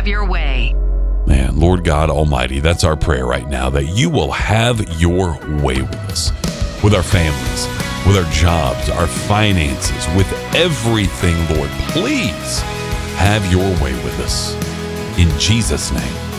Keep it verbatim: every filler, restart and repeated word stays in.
have your way. Man, Lord God Almighty, that's our prayer right now, that you will have your way with us, with our families, with our jobs, our finances, with everything, Lord. Please have your way with us. In Jesus' name.